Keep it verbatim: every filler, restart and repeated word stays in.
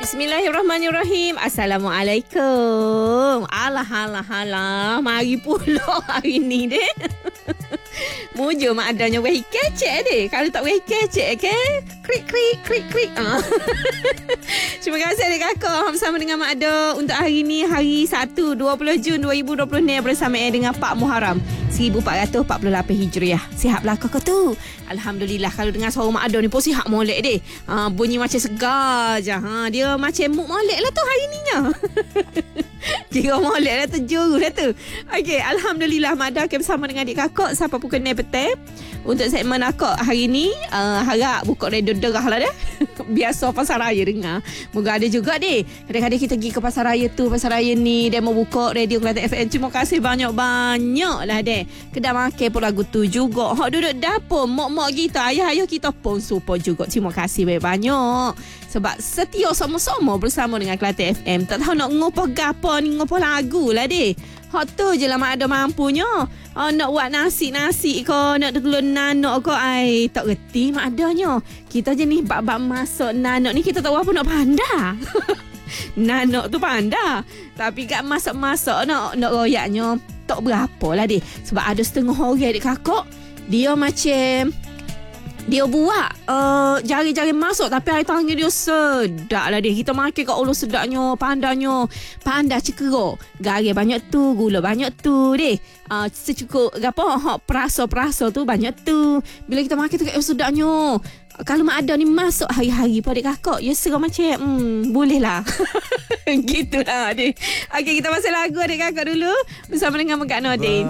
Bismillahirrahmanirrahim. Assalamualaikum. Alah, alah, alah. Mari pula hari ni deh. Mujur mak adanya weh kecek deh. Kalau tak weh kecek ke, krik, krik, krik, krik. Ah. Terima kasih adik kakak bersama dengan Mak Ada untuk hari ni, hari Sabtu dua puluh Jun dua ribu dua puluh ni bersama dengan Pak Muharram seribu empat ratus empat puluh lapan Hijriah. Sihat belakang kau tu. Alhamdulillah, kalau dengar suara Mak Ada ni pun sihat molek deh. Ha, bunyi macam segar je. Ha, dia macam muk molek lah tu hari ni nya. Kira molek lah tu, juru lah tu. Okey, Alhamdulillah Mak Ada akan bersama dengan adik kakak sampai pukul enam petang. Untuk segmen akak hari ni, uh, harap buka radio derah lah deh. Biasa pasar raya dengar. Moga ada juga deh. Kadang-kadang kita pergi ke pasar raya tu, pasar raya ni, dia mau buka radio Kelantan F M. Terima kasih banyak-banyak lah deh. Kedai makan pun lagu tu juga. Hak duduk dapur, mak-mak kita, ayah-ayah kita pun support juga. Terima kasih banyak-banyak. Sebab setia sama-sama bersama dengan Kelantan F M. Tak tahu nak ngopoh gapo ni, ngopoh lagu lah deh. Hak tu je lah Mak Ada mampunya. Oh, nak buat nasi-nasi ke, nak telur nanok ke, ai tak reti Mak Adanya. Kita jenis bab-bab masak nanok ni kita tahu apa nak pandai. Nanok tu pandai. Tapi kat masak-masak nak nak royaknya tak berapa lah deh. Sebab ada setengah orang adik kakak, dia macam dia buat uh, jari-jari masuk tapi air tangan dia sedap lah dia. Kita makan kat Allah sedapnya, pandanya, pandai cekera. Garam banyak tu, gula banyak tu deh. Uh, secukup apa hak perasa-perasa tu banyak tu. Bila kita makan tu kat Allah sedapnya. Kalau Mak Ada ni masuk hari-hari pada kakak, ya serah macam hmm, boleh lah. Gitulah adik. Okey, kita pasal lagu adik kakak dulu bersama dengan Mak Nordin.